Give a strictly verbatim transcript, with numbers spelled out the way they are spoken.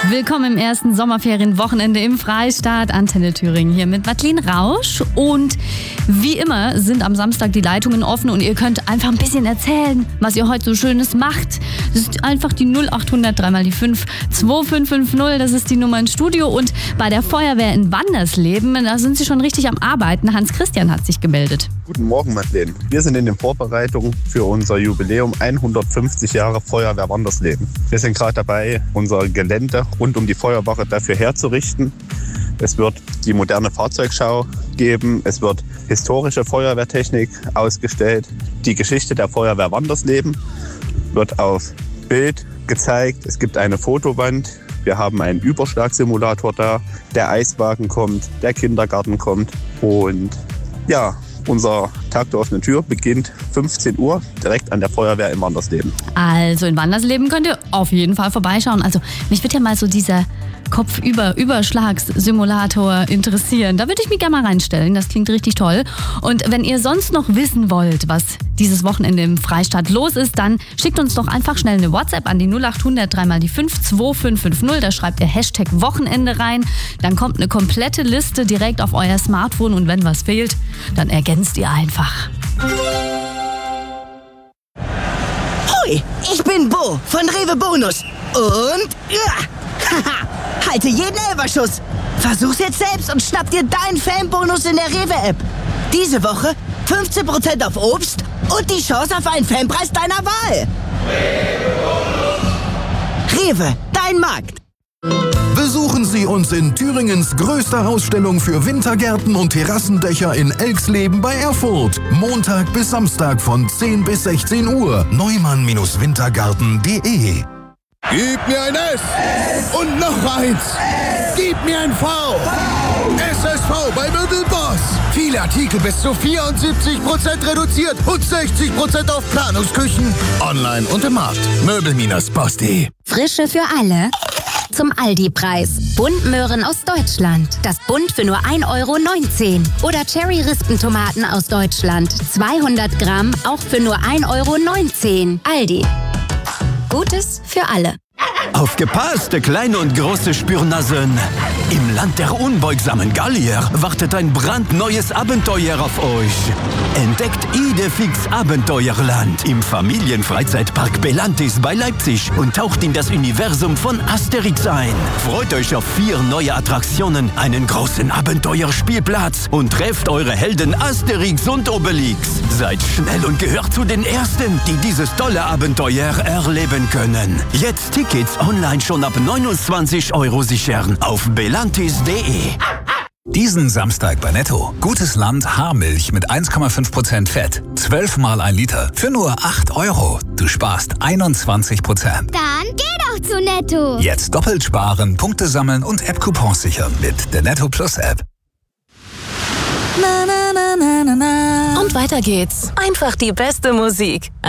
Willkommen im ersten Sommerferienwochenende im Freistaat. Antenne Thüringen hier mit Madeleine Rausch. Und wie immer sind am Samstag die Leitungen offen und ihr könnt einfach ein bisschen erzählen, was ihr heute so Schönes macht. Das ist einfach die null acht hundert drei mal die fünf zwei fünf fünf null. Das ist die Nummer ins Studio. Und bei der Feuerwehr in Wandersleben, da sind sie schon richtig am Arbeiten. Hans Christian hat sich gemeldet. Guten Morgen, Madeleine. Wir sind in den Vorbereitungen für unser Jubiläum hundertfünfzig Jahre Feuerwehr Wandersleben. Wir sind gerade dabei, unser Gelände rund um die Feuerwache dafür herzurichten. Es wird die moderne Fahrzeugschau geben. Es wird historische Feuerwehrtechnik ausgestellt. Die Geschichte der Feuerwehr Wandersleben wird auf Bild gezeigt. Es gibt eine Fotowand. Wir haben einen Überschlagsimulator da. Der Eiswagen kommt, der Kindergarten kommt. Und ja, unser Tag der offenen Tür beginnt fünfzehn Uhr direkt an der Feuerwehr in Wandersleben. Also in Wandersleben könnt ihr auf jeden Fall vorbeischauen. Also mich würde ja mal so dieser Kopfüber-Überschlagssimulator interessieren. Da würde ich mich gerne mal reinstellen. Das klingt richtig toll. Und wenn ihr sonst noch wissen wollt, was dieses Wochenende im Freistaat los ist, dann schickt uns doch einfach schnell eine WhatsApp an die null acht hundert drei mal die fünf zwei fünf fünf null. Da schreibt ihr Hashtag Wochenende rein. Dann kommt eine komplette Liste direkt auf euer Smartphone und wenn was fehlt, dann ergänzt ihr einfach. Hoi, ich bin Bo von Rewe Bonus. Und ja, haha, halte jeden Elberschuss. Versuch's jetzt selbst und schnapp dir deinen Fanbonus in der Rewe-App. Diese Woche fünfzehn Prozent auf Obst und die Chance auf einen Fanpreis deiner Wahl. Rewe, dein Markt. Besuchen Sie uns in Thüringens größter Ausstellung für Wintergärten und Terrassendächer in Elxleben bei Erfurt. Montag bis Samstag von zehn bis sechzehn Uhr. neumann Wintergarten punkt de. Gib mir ein S und noch eins. Gib mir ein V. S S V bei Möbelboss. Viele Artikel bis zu vierundsiebzig Prozent reduziert und sechzig Prozent auf Planungsküchen. Online und im Markt. Möbel Boss punkt de. Frische für alle. Zum Aldi-Preis. Buntmöhren aus Deutschland. Das Bunt für nur ein Euro neunzehn. Oder Cherry-Rispentomaten aus Deutschland. zweihundert Gramm, auch für nur ein Euro neunzehn. Aldi. Gutes für alle. Aufgepasst, kleine und große Spürnasen. Im Land der unbeugsamen Gallier wartet ein brandneues Abenteuer auf euch. Entdeckt Idefix Abenteuerland im Familienfreizeitpark Belantis bei Leipzig und taucht in das Universum von Asterix ein. Freut euch auf vier neue Attraktionen, einen großen Abenteuerspielplatz und trefft eure Helden Asterix und Obelix. Seid schnell und gehört zu den Ersten, die dieses tolle Abenteuer erleben können. Jetzt Tickets online schon ab neunundzwanzig Euro sichern auf belantis punkt de. Diesen Samstag bei Netto. Gutes Land Haarmilch mit eins Komma fünf Prozent Fett. zwölf mal ein Liter für nur acht Euro. Du sparst einundzwanzig Prozent. Dann geh doch zu Netto. Jetzt doppelt sparen, Punkte sammeln und App-Coupons sichern mit der Netto Plus App. Na, na, na, na, na, na. Und weiter geht's. Einfach die beste Musik.